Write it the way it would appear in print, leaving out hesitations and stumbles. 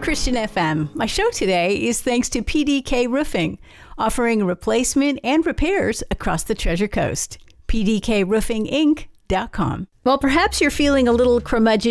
Christian FM. My show today is thanks to PDK Roofing, offering replacement and repairs across the Treasure Coast. PDKRoofingInc.com. Well, perhaps you're feeling a little curmudgeon